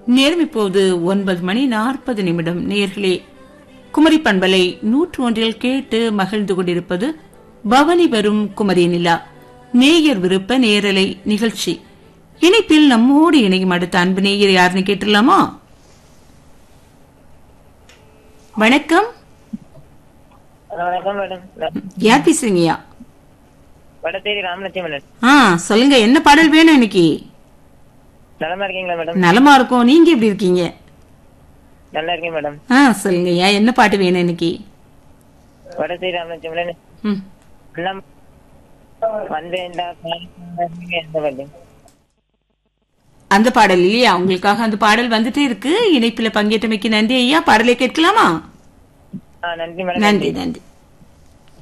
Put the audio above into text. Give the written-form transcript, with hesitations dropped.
நேரம் இப்போது 9:40 நேயர்களே, குமரி பண்பலை 101 கேட்டு மகிழ்ந்து கொண்டிருப்பது பவனி வரும் குமரி நிலா நேயர் விருப்ப நேரலை நிகழ்ச்சி. இணைப்பில் நம்மோடு இணையும் அடுத்த அன்பு நேயர் யாருன்னு கேட்டுடலாமா? வணக்கம். வணக்கம் மேடம். யார் பேசுறீங்கயா? வடத்தேரி ராமலட்சுமி. சொல்லுங்க, என்ன பாடல் வேணும் இன்னைக்கு? நலமா இருக்கீங்களா மேடம்? நலமா இருக்கும். நீங்க எப்படி இருக்கீங்க? நல்லா இருக்கேன் மேடம். சொல்லுங்க, என்ன பாட்டு வேணும் இன்னைக்கு? வடத்தேரி ராமலட்சுமி. அந்த பாடல் இல்லையா? உங்களுக்காக அந்த பாடல் வந்துட்டே இருக்கு. இணைப்பில பங்கேற்றமைக்கு நன்றி ஐயா. பாடலை கேட்கலாமா? நன்றி மேடம். நன்றி நன்றி.